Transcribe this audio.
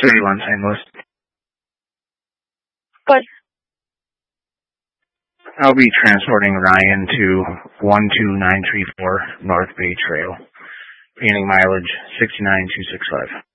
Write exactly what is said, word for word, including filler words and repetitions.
thirty-one Saint Louis. Good. I'll be transporting Ryan to one two nine three four North Bay Trail. Gaining mileage sixty-nine two sixty-five.